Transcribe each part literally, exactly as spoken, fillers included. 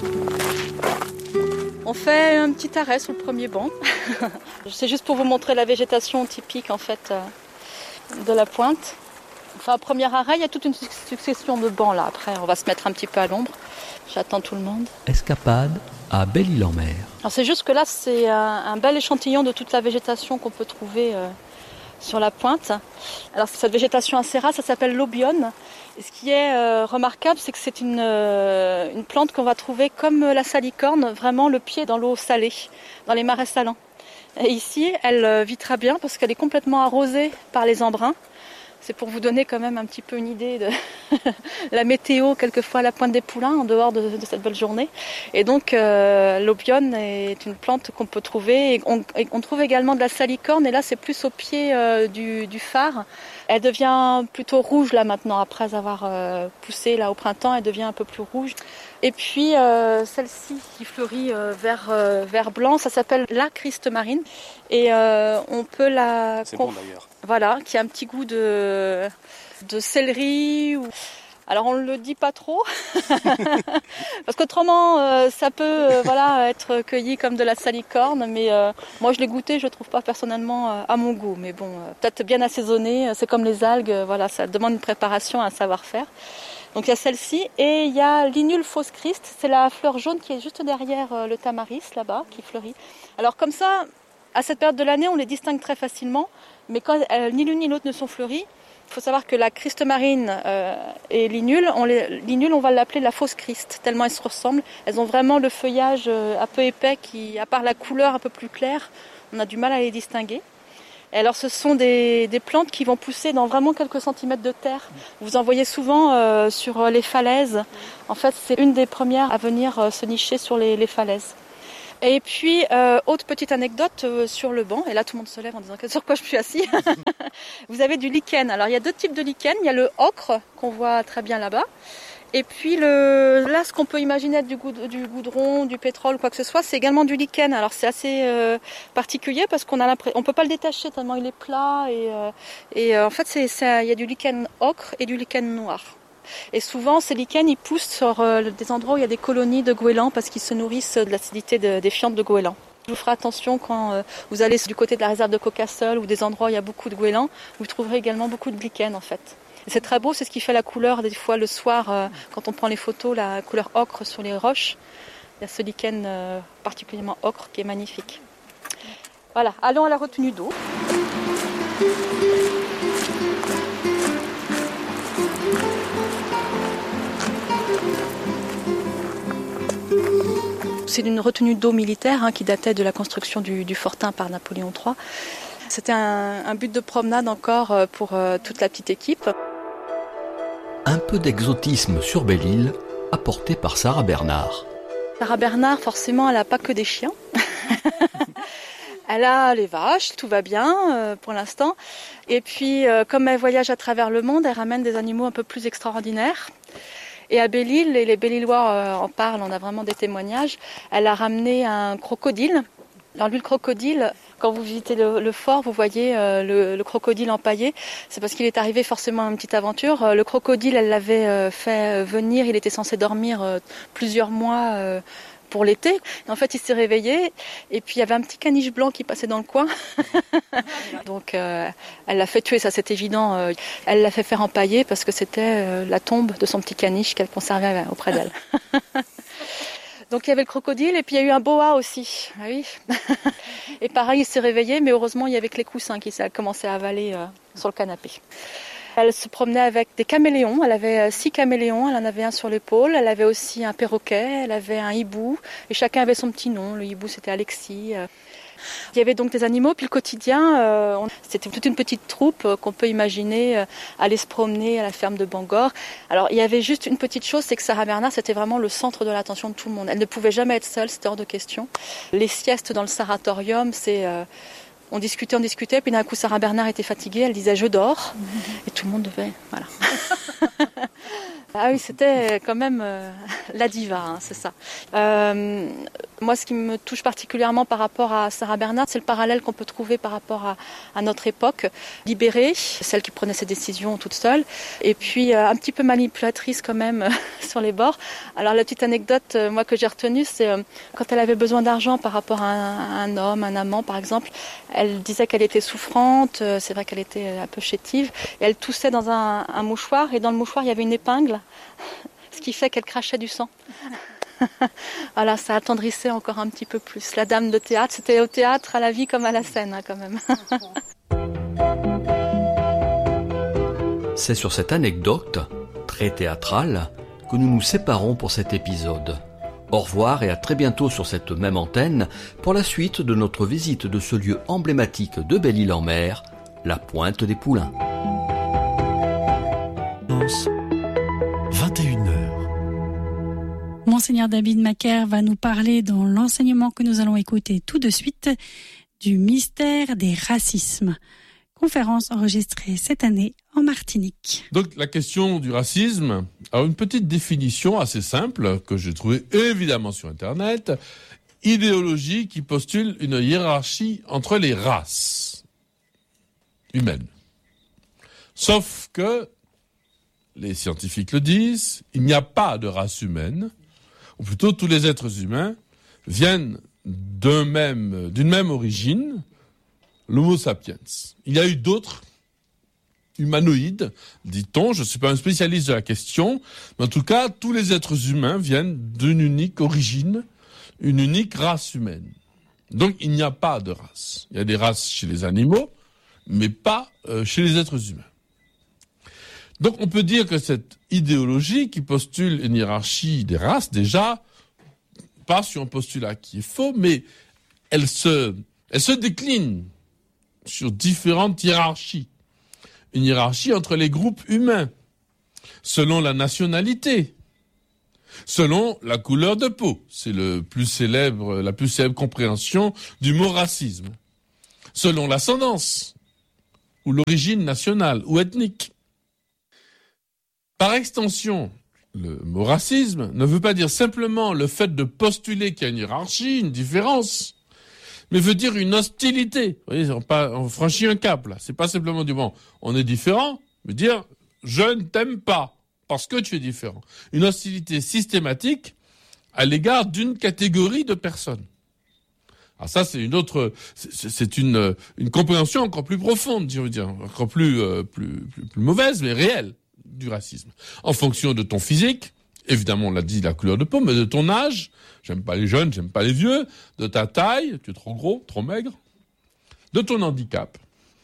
On fait un petit arrêt sur le premier banc. C'est juste pour vous montrer la végétation typique en fait de la pointe. Enfin, premier arrêt, il y a toute une succession de bancs là. Après, on va se mettre un petit peu à l'ombre. J'attends tout le monde. Escapade à Belle-Île-en-Mer. Alors c'est juste que là, c'est un, un bel échantillon de toute la végétation qu'on peut trouver euh, sur la pointe. Alors cette végétation assez rare, ça s'appelle l'Aubione. Et ce qui est euh, remarquable, c'est que c'est une, euh, une plante qu'on va trouver comme la salicorne, vraiment le pied dans l'eau salée, dans les marais salants. Et ici, elle euh, vit très bien parce qu'elle est complètement arrosée par les embruns. C'est pour vous donner quand même un petit peu une idée de la météo, quelquefois à la Pointe des Poulains, en dehors de, de cette belle journée. Et donc, euh, l'Aubione est une plante qu'on peut trouver. Et on, et on trouve également de la salicorne, et là, c'est plus au pied euh, du, du phare. Elle devient plutôt rouge, là, maintenant, après avoir euh, poussé, là, au printemps, elle devient un peu plus rouge. Et puis, euh, celle-ci, qui fleurit euh, vert, euh, vert blanc, ça s'appelle la Christmarine. Et euh, on peut la... C'est bon, d'ailleurs. Voilà, qui a un petit goût de, de céleri. Ou... Alors on ne le dit pas trop, parce qu'autrement euh, ça peut euh, voilà, être cueilli comme de la salicorne, mais euh, moi je l'ai goûté, je ne le trouve pas personnellement euh, à mon goût. Mais bon, euh, peut-être bien assaisonné, c'est comme les algues, euh, voilà, ça demande une préparation, un savoir-faire. Donc il y a celle-ci, et il y a l'Inule fausse Christ, c'est la fleur jaune qui est juste derrière euh, le tamaris là-bas, qui fleurit. Alors comme ça, à cette période de l'année, on les distingue très facilement. Mais quand euh, ni l'une ni l'autre ne sont fleuries, il faut savoir que la Christmarine euh, et l'inule, on les, l'inule, on va l'appeler la fausse Christ, tellement elles se ressemblent. Elles ont vraiment le feuillage euh, un peu épais qui, à part la couleur un peu plus claire, on a du mal à les distinguer. Et alors ce sont des, des plantes qui vont pousser dans vraiment quelques centimètres de terre. Vous en voyez souvent euh, sur les falaises. En fait, c'est une des premières à venir euh, se nicher sur les, les falaises. Et puis, euh, autre petite anecdote euh, sur le banc, et là tout le monde se lève en disant sur quoi je suis assis. Vous avez du lichen. Alors il y a deux types de lichen. Il y a le ocre qu'on voit très bien là-bas. Et puis le, là, ce qu'on peut imaginer être du, goud- du goudron, du pétrole, quoi que ce soit, c'est également du lichen. Alors c'est assez euh, particulier parce qu'on a l'impression, on peut pas le détacher tellement il est plat. Et, euh, et euh, en fait, c'est, c'est, il y a du lichen ocre et du lichen noir. Et souvent, ces lichens, ils poussent sur euh, des endroits où il y a des colonies de goélands parce qu'ils se nourrissent de l'acidité de, des fientes de goélands. Je vous ferai attention quand euh, vous allez du côté de la réserve de Caucasol ou des endroits où il y a beaucoup de goélands, vous trouverez également beaucoup de lichens en fait. Et c'est très beau, c'est ce qui fait la couleur des fois le soir euh, quand on prend les photos, la couleur ocre sur les roches. Il y a ce lichen euh, particulièrement ocre qui est magnifique. Voilà, allons à la retenue d'eau. C'est une retenue d'eau militaire hein, qui datait de la construction du, du fortin par Napoléon trois. C'était un, un but de promenade encore pour euh, toute la petite équipe. Un peu d'exotisme sur Belle-Île, apporté par Sarah Bernard. Sarah Bernard, forcément, elle n'a pas que des chiens. Elle a les vaches, tout va bien euh, pour l'instant. Et puis, euh, comme elle voyage à travers le monde, elle ramène des animaux un peu plus extraordinaires. Et à Belle-Île, et les Belle-Îlois euh, en parlent, on a vraiment des témoignages, elle a ramené un crocodile. Alors lui, le crocodile, quand vous visitez le, le fort, vous voyez euh, le, le crocodile empaillé. C'est parce qu'il est arrivé forcément une petite aventure. Euh, le crocodile, elle l'avait euh, fait venir, il était censé dormir euh, plusieurs mois euh, pour l'été. Et en fait, il s'est réveillé et puis il y avait un petit caniche blanc qui passait dans le coin. Donc euh, elle l'a fait tuer, ça c'est évident. Euh, elle l'a fait faire empailler parce que c'était euh, la tombe de son petit caniche qu'elle conservait auprès d'elle. Donc il y avait le crocodile et puis il y a eu un boa aussi. Ah oui. Et pareil, il s'est réveillé, mais heureusement il y avait que les coussins qui commençaient à avaler euh, sur le canapé. Elle se promenait avec des caméléons, elle avait six caméléons, elle en avait un sur l'épaule, elle avait aussi un perroquet, elle avait un hibou, et chacun avait son petit nom. Le hibou c'était Alexis. Il y avait donc des animaux, puis le quotidien, euh, on... c'était toute une petite troupe euh, qu'on peut imaginer euh, aller se promener à la ferme de Bangor. Alors il y avait juste une petite chose, c'est que Sarah Bernard c'était vraiment le centre de l'attention de tout le monde. Elle ne pouvait jamais être seule, c'était hors de question. Les siestes dans le sanatorium, c'est... Euh, On discutait, on discutait, puis d'un coup Sarah Bernard était fatiguée, elle disait je dors, et tout le monde devait, voilà. Ah oui, c'était quand même euh, la diva, hein, c'est ça. Euh, moi, ce qui me touche particulièrement par rapport à Sarah Bernhardt, c'est le parallèle qu'on peut trouver par rapport à, à notre époque. Libérée, celle qui prenait ses décisions toute seule, et puis euh, un petit peu manipulatrice quand même euh, sur les bords. Alors la petite anecdote, euh, moi que j'ai retenue, c'est euh, quand elle avait besoin d'argent par rapport à un, à un homme, un amant par exemple, elle disait qu'elle était souffrante, euh, c'est vrai qu'elle était un peu chétive, et elle toussait dans un, un mouchoir, et dans le mouchoir il y avait une épingle. Ce qui fait qu'elle crachait du sang. Voilà, ça attendrissait encore un petit peu plus. La dame de théâtre, c'était au théâtre, à la vie comme à la scène, hein, quand même. C'est sur cette anecdote, très théâtrale, que nous nous séparons pour cet épisode. Au revoir et à très bientôt sur cette même antenne pour la suite de notre visite de ce lieu emblématique de Belle-Île-en-Mer, la Pointe des Poulains. vingt et une heures. Monseigneur David Macaire va nous parler dans l'enseignement que nous allons écouter tout de suite du mystère des racismes. Conférence enregistrée cette année en Martinique. Donc la question du racisme a une petite définition assez simple que j'ai trouvée évidemment sur Internet. Idéologie qui postule une hiérarchie entre les races humaines. Sauf que les scientifiques le disent, il n'y a pas de race humaine, ou plutôt tous les êtres humains viennent d'un même, d'une même origine, l'Homo sapiens. Il y a eu d'autres humanoïdes, dit-on, je ne suis pas un spécialiste de la question, mais en tout cas, tous les êtres humains viennent d'une unique origine, une unique race humaine. Donc il n'y a pas de race. Il y a des races chez les animaux, mais pas euh, chez les êtres humains. Donc on peut dire que cette idéologie qui postule une hiérarchie des races, déjà, part sur un postulat qui est faux, mais elle se, elle se décline sur différentes hiérarchies. Une hiérarchie entre les groupes humains, selon la nationalité, selon la couleur de peau. C'est le plus célèbre, la plus célèbre compréhension du mot racisme. Selon l'ascendance, ou l'origine nationale ou ethnique. Par extension, le mot racisme ne veut pas dire simplement le fait de postuler qu'il y a une hiérarchie, une différence, mais veut dire une hostilité. Vous voyez, on, pas, on franchit un cap, là. C'est pas simplement du bon, on est différent, mais dire je ne t'aime pas parce que tu es différent. Une hostilité systématique à l'égard d'une catégorie de personnes. Alors ça, c'est une autre, c'est, c'est une, une compréhension encore plus profonde, je veux dire, encore plus, euh, plus, plus, plus mauvaise, mais réelle du racisme. En fonction de ton physique, évidemment, on l'a dit, la couleur de peau, mais de ton âge, j'aime pas les jeunes, j'aime pas les vieux, de ta taille, tu es trop gros, trop maigre, de ton handicap.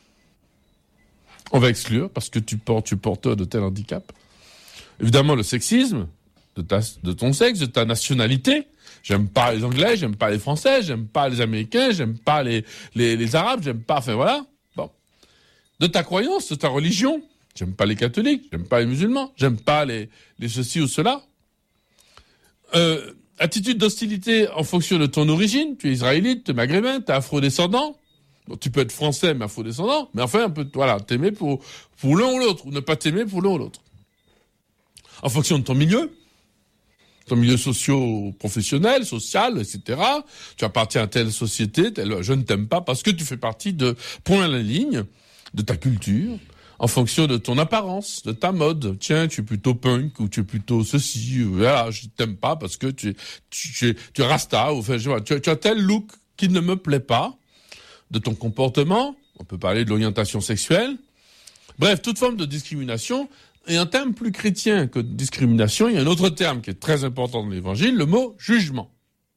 On va exclure, parce que tu portes, tu es porteur de tel handicap. Évidemment, le sexisme, de ta, de ton sexe, de ta nationalité. J'aime pas les Anglais, j'aime pas les Français, j'aime pas les Américains, j'aime pas les, les, les Arabes, j'aime pas, enfin voilà. Bon. De ta croyance, de ta religion. J'aime pas les catholiques, j'aime pas les musulmans, j'aime pas les, les ceci ou cela. Euh, attitude d'hostilité en fonction de ton origine. Tu es israélite, tu es maghrébin, tu es afro-descendant. Bon, tu peux être français, mais afro-descendant. Mais enfin, un peu, voilà, t'aimer pour, pour l'un ou l'autre, ou ne pas t'aimer pour l'un ou l'autre. En fonction de ton milieu. Ton milieu socio-professionnel, social, et cetera. Tu appartiens à telle société, telle, je ne t'aime pas parce que tu fais partie de, point à la ligne, de ta culture. En fonction de ton apparence, de ta mode. Tiens, tu es plutôt punk, ou tu es plutôt ceci, ou voilà, je t'aime pas parce que tu es, tu, tu es, tu es rasta, ou enfin, je vois, tu, tu as tel look qui ne me plaît pas. De ton comportement, on peut parler de l'orientation sexuelle. Bref, toute forme de discrimination. Et un terme plus chrétien que discrimination, il y a un autre terme qui est très important dans l'évangile, le mot jugement.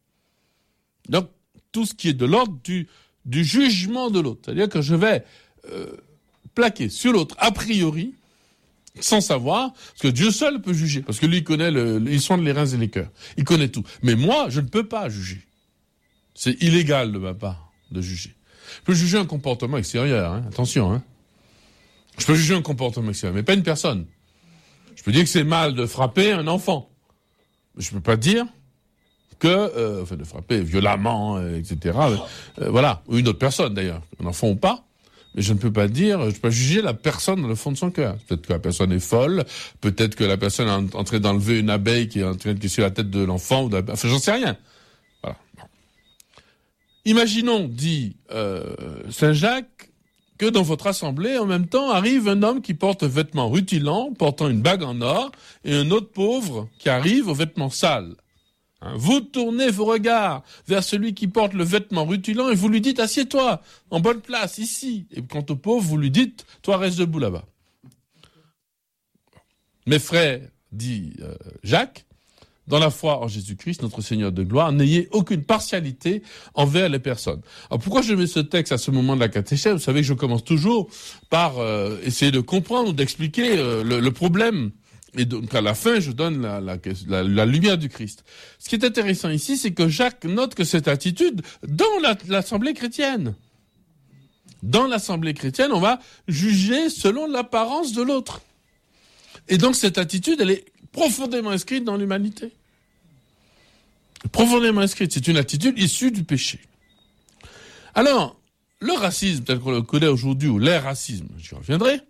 Donc, tout ce qui est de l'ordre du, du jugement de l'autre. C'est-à-dire que je vais, euh, plaqué sur l'autre a priori, sans savoir, parce que Dieu seul peut juger, parce que lui il connaît le, il sonde les reins et les cœurs, il connaît tout. Mais moi, je ne peux pas juger. C'est illégal de ma part de juger. Je peux juger un comportement extérieur, hein, attention. Hein. Je peux juger un comportement extérieur, mais pas une personne. Je peux dire que c'est mal de frapper un enfant. Mais je peux pas dire que, euh, enfin, de frapper violemment, euh, et cetera. Euh, voilà, ou une autre personne d'ailleurs, un enfant ou pas. Mais je ne peux pas dire, je ne peux pas juger la personne dans le fond de son cœur. Peut-être que la personne est folle, peut-être que la personne est en train d'enlever une abeille qui est en train de sur la tête de l'enfant, ou de la... enfin j'en sais rien. Voilà. Bon. Imaginons, dit euh, Saint Jacques, que dans votre assemblée, en même temps, arrive un homme qui porte un vêtement rutilant, portant une bague en or, et un autre pauvre qui arrive aux vêtements sales. Hein, vous tournez vos regards vers celui qui porte le vêtement rutilant et vous lui dites « Assieds-toi, en bonne place, ici ». Et quant au pauvre, vous lui dites « Toi, reste debout là-bas ». Mes frères, dit euh, Jacques, dans la foi en Jésus-Christ, notre Seigneur de gloire, n'ayez aucune partialité envers les personnes. Alors pourquoi je mets ce texte à ce moment de la catéchèse ? Vous savez que je commence toujours par euh, essayer de comprendre ou d'expliquer euh, le, le problème. Et donc à la fin, je donne la, la, la, la lumière du Christ. Ce qui est intéressant ici, c'est que Jacques note que cette attitude, dans la, l'assemblée chrétienne, dans l'assemblée chrétienne, on va juger selon l'apparence de l'autre. Et donc cette attitude, elle est profondément inscrite dans l'humanité. Profondément inscrite. C'est une attitude issue du péché. Alors, le racisme, tel qu'on le connaît aujourd'hui, ou les racismes, j'y reviendrai,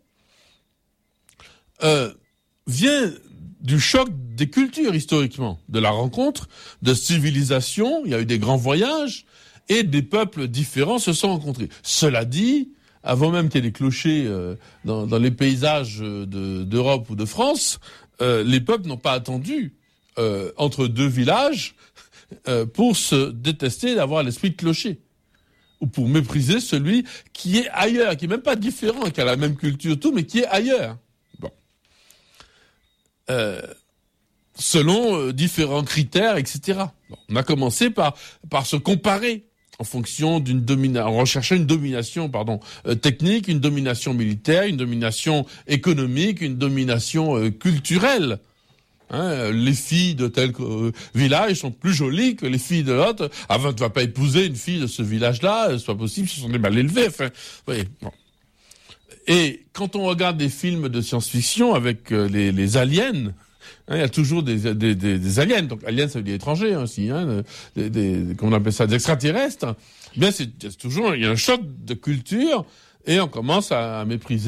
euh, vient du choc des cultures historiquement, de la rencontre de civilisations, il y a eu des grands voyages, et des peuples différents se sont rencontrés. Cela dit, avant même qu'il y ait des clochers euh, dans, dans les paysages de, d'Europe ou de France, euh, les peuples n'ont pas attendu euh, entre deux villages euh, pour se détester d'avoir l'esprit de clocher, ou pour mépriser celui qui est ailleurs, qui est même pas différent, qui a la même culture, tout, mais qui est ailleurs. Euh, selon euh, différents critères, et cetera. Bon, on a commencé par par se comparer en fonction d'une domination, en recherchant une domination, pardon, euh, technique, une domination militaire, une domination économique, une domination euh, culturelle. Hein, les filles de tel euh, village sont plus jolies que les filles de l'autre. Ah ben, tu vas pas épouser une fille de ce village-là, c'est pas possible, ce sont des mal élevés. Enfin, oui, bon. Et quand on regarde des films de science-fiction avec euh, les, les aliens, hein, il y a toujours des, des, des, des aliens. Donc aliens, ça veut dire étrangers aussi, hein, des, des, comment on appelle ça, des extraterrestres. Bien, c'est, c'est toujours, il y a un choc de culture et on commence à, à mépriser